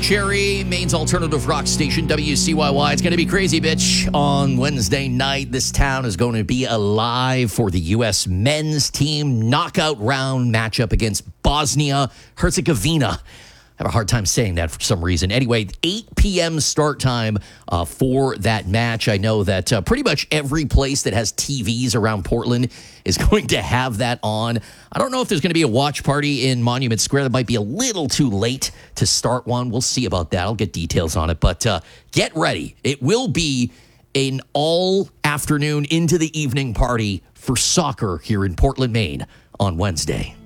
Cherry, Maine's alternative rock station, WCYY. It's going to be crazy, bitch. On Wednesday night, this town is going to be alive for the U.S. men's team knockout round matchup against Bosnia-Herzegovina. I have a hard time saying that for some reason. Anyway, 8 p.m. start time for that match. I know that pretty much every place that has TVs around Portland is going to have that on. I don't know if there's going to be a watch party in Monument Square. That might be a little too late to start one. We'll see about that. I'll get details on it. But get ready. It will be an all-afternoon into the evening party for soccer here in Portland, Maine on Wednesday.